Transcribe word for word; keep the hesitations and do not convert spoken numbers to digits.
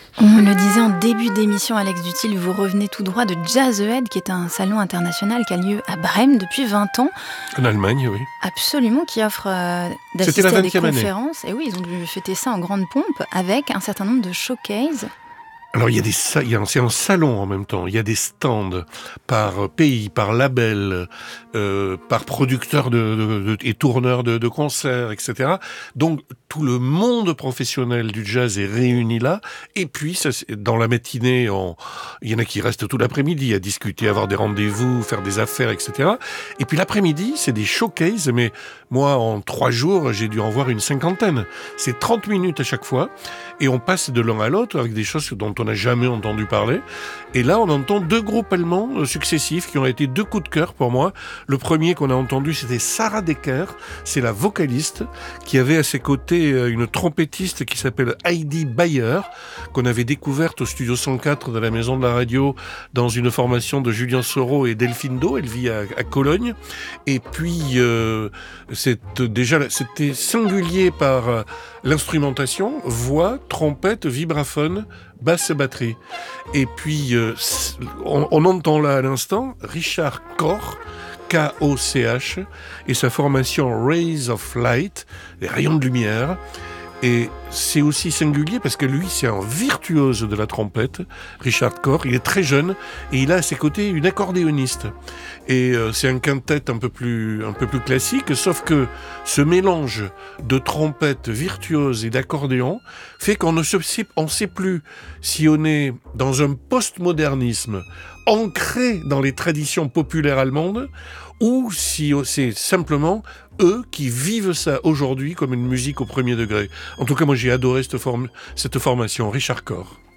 On le disait en début d'émission, Alex Duthil, vous revenez tout droit de Jazz Ahead, qui est un salon international qui a lieu à Brême depuis vingt ans. En Allemagne, oui. Absolument, qui offre euh, d'assister à des conférences. Et oui, ils ont dû fêter ça en grande pompe avec un certain nombre de showcases. Alors il y a des il y a un, c'est un salon en même temps. Il y a des stands par pays, par label, euh, par producteurs de, de, de, et tourneurs de, de concerts, et cetera. Donc tout le monde professionnel du jazz est réuni là. Et puis ça, dans la matinée, on, il y en a qui restent tout l'après-midi à discuter, à avoir des rendez-vous, faire des affaires, et cetera. Et puis l'après-midi, c'est des showcases. Mais moi, en trois jours, j'ai dû en voir une cinquantaine. C'est trente minutes à chaque fois, et on passe de l'un à l'autre avec des choses dont on n'a jamais entendu parler. Et là, on entend deux groupes allemands successifs qui ont été deux coups de cœur pour moi. Le premier qu'on a entendu, c'était Sarah Decker. C'est la vocaliste qui avait à ses côtés une trompettiste qui s'appelle Heidi Bayer, qu'on avait découverte au Studio cent quatre de la Maison de la Radio dans une formation de Julien Soro et Delphine Do. Elle vit à, à Cologne. Et puis, euh, c'est, déjà, c'était singulier par euh, l'instrumentation, voix, trompette, vibraphone, basse et batterie. Et puis, euh, on, on entend là à l'instant Richard Koch, K O C H, et sa formation Rays of Light, les rayons de lumière. Et c'est aussi singulier parce que lui, c'est un virtuose de la trompette, Richard Koch. Il est très jeune et il a à ses côtés une accordéoniste. Et euh, c'est un quintet un peu plus, un peu plus classique, sauf que ce mélange de trompette virtuose et d'accordéon fait qu'on ne sait, on sait plus si on est dans un postmodernisme ancré dans les traditions populaires allemandes ou si c'est simplement eux qui vivent ça aujourd'hui comme une musique au premier degré. En tout cas, moi j'ai adoré cette, forme, cette formation, Richard Koch.